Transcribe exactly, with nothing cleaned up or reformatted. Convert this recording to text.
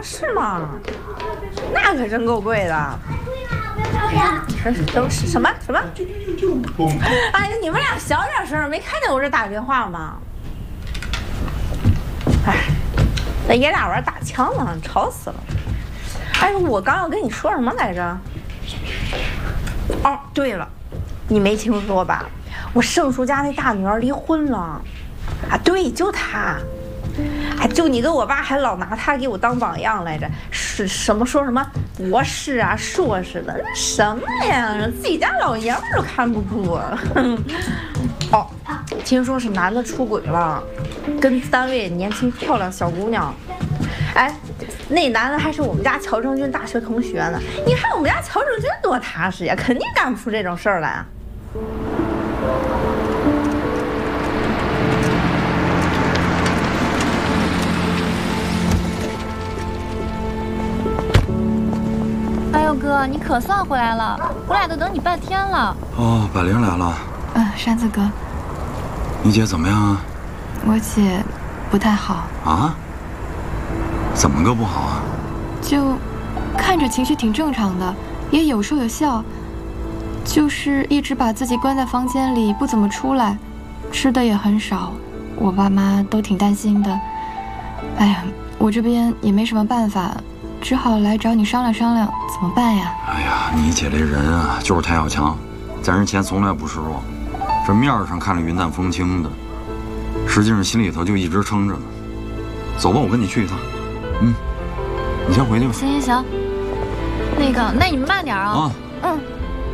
是吗？那可真够贵的。这是都是什么什么？哎呀，你们俩小点声，没看见我这打电话吗？哎，那爷俩玩打枪呢，吵死了。哎，我刚要跟你说什么来着？哦，对了，你没听说吧？我盛叔家那大女儿离婚了。啊，对，就她。哎，就你跟我爸还老拿他给我当榜样来着，是什么说什么博士啊、硕士的，什么呀？自己家老爷们都看不住啊！哦，听说是男的出轨了，跟单位年轻漂亮小姑娘。哎，那男的还是我们家乔正军大学同学呢。你看我们家乔正军多踏实呀，肯定干不出这种事儿来。 哎呦哥，你可算回来了，我俩都等你半天了。 哦，百灵来了。 嗯，山子哥， 你姐怎么样啊？ 我姐不太好啊？怎么个不好啊？ 就看着情绪挺正常的，也有说有笑，就是一直把自己关在房间里，不怎么出来，吃的也很少，我爸妈都挺担心的。哎呀，我这边也没什么办法，只好来找你商量商量，怎么办呀？ 哎呀，你姐这人啊，就是太要强，在人前从来不示弱，这面上看着云淡风轻的，实际上心里头就一直撑着呢。走吧，我跟你去一趟。嗯，你先回去吧。 行行行，那个，那你慢点啊。 啊， 嗯。